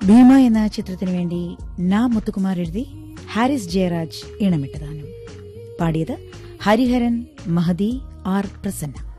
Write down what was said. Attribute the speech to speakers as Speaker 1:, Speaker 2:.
Speaker 1: ഭീമ എന്ന ചിത്രത്തിനു വേണ്ടി നാ മുത്തുകുമാർ എഴുതി ഹാരിസ് ജയരാജ് ഇണമിട്ട ഗാനം പാടിയത് ഹരിഹരൻ, മഹദി, ആർ പ്രസന്ന.